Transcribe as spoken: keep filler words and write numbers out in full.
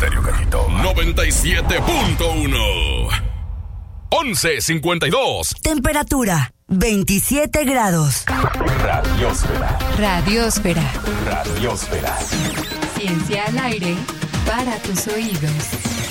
Estéreo Gatito. noventa y siete punto uno. once cincuenta y dos. Temperatura veintisiete grados. Radiosfera. Radiosfera. Radiosfera. Ciencia al aire para tus oídos.